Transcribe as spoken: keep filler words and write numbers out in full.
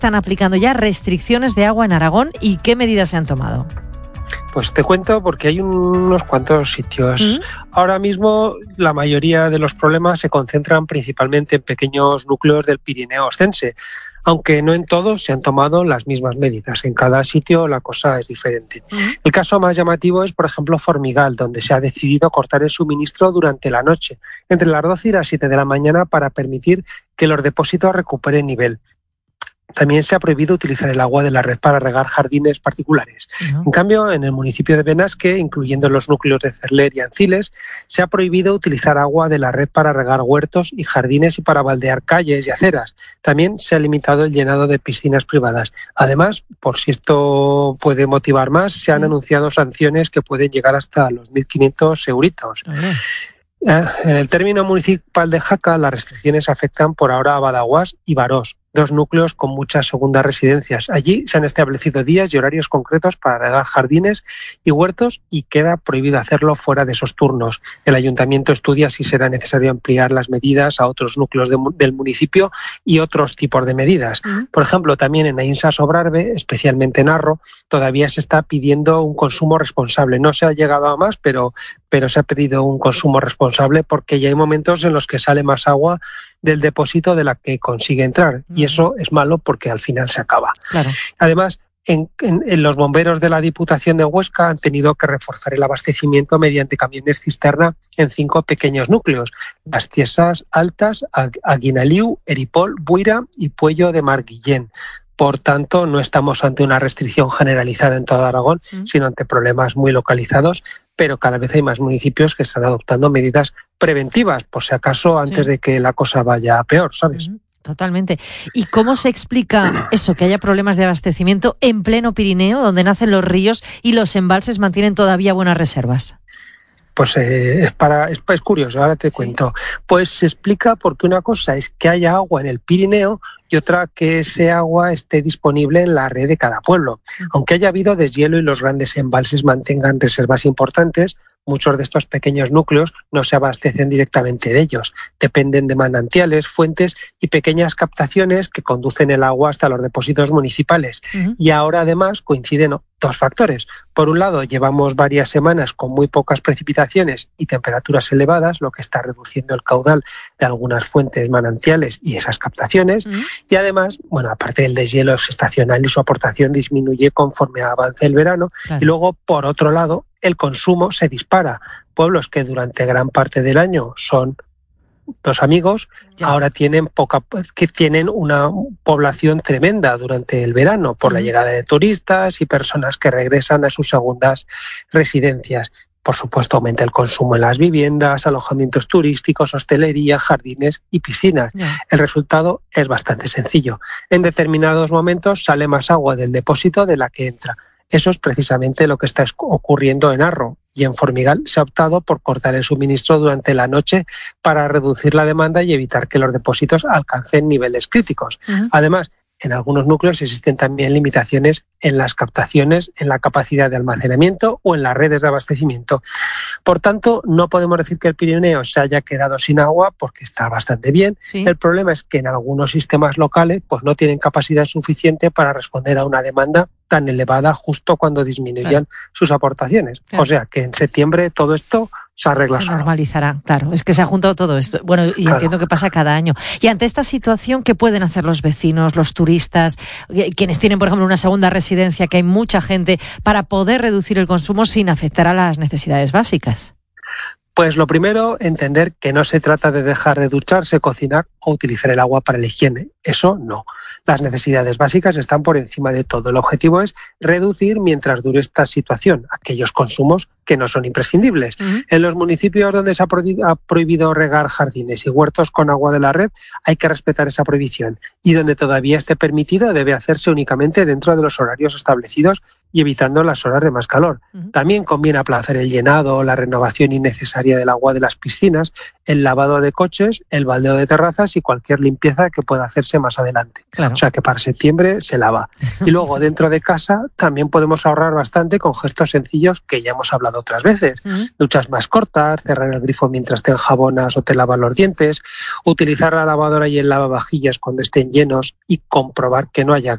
están aplicando ya restricciones de agua en Aragón y qué medidas se han tomado? Pues te cuento porque hay unos cuantos sitios. ¿Mm? Ahora mismo la mayoría de los problemas se concentran principalmente en pequeños núcleos del Pirineo Ostense, aunque no en todos se han tomado las mismas medidas. En cada sitio la cosa es diferente. ¿Mm? El caso más llamativo es, por ejemplo, Formigal, donde se ha decidido cortar el suministro durante la noche, entre las doce y las siete de la mañana, para permitir que los depósitos recuperen nivel. También se ha prohibido utilizar el agua de la red para regar jardines particulares. Uh-huh. En cambio, en el municipio de Benasque, incluyendo los núcleos de Cerler y Anciles, se ha prohibido utilizar agua de la red para regar huertos y jardines y para baldear calles y aceras. También se ha limitado el llenado de piscinas privadas. Además, por si esto puede motivar más, se han uh-huh. anunciado sanciones que pueden llegar hasta los mil quinientos euritos. Uh-huh. En el término municipal de Jaca, las restricciones afectan por ahora a Badaguás y Barós, dos núcleos con muchas segundas residencias. Allí se han establecido días y horarios concretos para regar jardines y huertos y queda prohibido hacerlo fuera de esos turnos. El ayuntamiento estudia si será necesario ampliar las medidas a otros núcleos de, del municipio y otros tipos de medidas. Uh-huh. Por ejemplo, también en Aínsa Sobrarbe, especialmente en Arro, todavía se está pidiendo un consumo responsable. No se ha llegado a más, pero, pero se ha pedido un consumo responsable porque ya hay momentos en los que sale más agua del depósito de la que consigue entrar. Uh-huh. Y eso es malo porque al final se acaba. Claro. Además, en, en, en los bomberos de la Diputación de Huesca han tenido que reforzar el abastecimiento mediante camiones cisterna en cinco pequeños núcleos: Las Tiesas Altas, Aguinaliu, Eripol, Buira y Puello de Marguillén. Por tanto, no estamos ante una restricción generalizada en todo Aragón, mm. sino ante problemas muy localizados, pero cada vez hay más municipios que están adoptando medidas preventivas, por si acaso, antes sí. de que la cosa vaya a peor, ¿sabes? Mm-hmm. Totalmente. ¿Y cómo se explica eso, que haya problemas de abastecimiento en pleno Pirineo, donde nacen los ríos y los embalses mantienen todavía buenas reservas? Pues eh, es, para, es, es curioso, ahora te ¿Sí? cuento. Pues se explica porque una cosa es que haya agua en el Pirineo y otra que ese agua esté disponible en la red de cada pueblo. Aunque haya habido deshielo y los grandes embalses mantengan reservas importantes, muchos de estos pequeños núcleos no se abastecen directamente de ellos. Dependen de manantiales, fuentes y pequeñas captaciones que conducen el agua hasta los depósitos municipales. Uh-huh. Y ahora además coinciden dos factores. Por un lado, llevamos varias semanas con muy pocas precipitaciones y temperaturas elevadas, lo que está reduciendo el caudal de algunas fuentes manantiales y esas captaciones. Uh-huh. Y además, bueno, aparte del deshielo estacional y su aportación disminuye conforme avance el verano. Claro. Y luego, por otro lado, el consumo se dispara. Pueblos que durante gran parte del año son dos amigos, ya. ahora tienen poca, que tienen una población tremenda durante el verano por uh-huh. la llegada de turistas y personas que regresan a sus segundas residencias. Por supuesto, aumenta el consumo en las viviendas, alojamientos turísticos, hostelería, jardines y piscinas. Yeah. El resultado es bastante sencillo. En determinados momentos sale más agua del depósito de la que entra. Eso es precisamente lo que está ocurriendo en Arro, y en Formigal se ha optado por cortar el suministro durante la noche para reducir la demanda y evitar que los depósitos alcancen niveles críticos. Uh-huh. Además, en algunos núcleos existen también limitaciones en las captaciones, en la capacidad de almacenamiento o en las redes de abastecimiento. Por tanto, no podemos decir que el Pirineo se haya quedado sin agua porque está bastante bien. Sí. El problema es que en algunos sistemas locales pues no tienen capacidad suficiente para responder a una demanda tan elevada justo cuando disminuyan claro. sus aportaciones. Claro. O sea que en septiembre todo esto se arregla se solo. normalizará, claro. Es que se ha juntado todo esto. Bueno, y claro. entiendo que pasa cada año. Y ante esta situación, ¿qué pueden hacer los vecinos, los turistas, quienes tienen, por ejemplo, una segunda residencia, que hay mucha gente, para poder reducir el consumo sin afectar a las necesidades básicas? Pues lo primero, entender que no se trata de dejar de ducharse, cocinar o utilizar el agua para la higiene. Eso no. Las necesidades básicas están por encima de todo. El objetivo es reducir, mientras dure esta situación, aquellos consumos que no son imprescindibles. Uh-huh. En los municipios donde se ha prohibido, ha prohibido regar jardines y huertos con agua de la red, hay que respetar esa prohibición. Y donde todavía esté permitido, debe hacerse únicamente dentro de los horarios establecidos y evitando las horas de más calor. Uh-huh. También conviene aplazar el llenado, la renovación innecesaria del agua de las piscinas, el lavado de coches, el baldeo de terrazas y cualquier limpieza que pueda hacerse más adelante. Claro. O sea que para septiembre se lava. Y luego dentro de casa también podemos ahorrar bastante con gestos sencillos que ya hemos hablado otras veces. Uh-huh. Duchas más cortas, cerrar el grifo mientras te enjabonas o te lavas los dientes, utilizar la lavadora y el lavavajillas cuando estén llenos y comprobar que no haya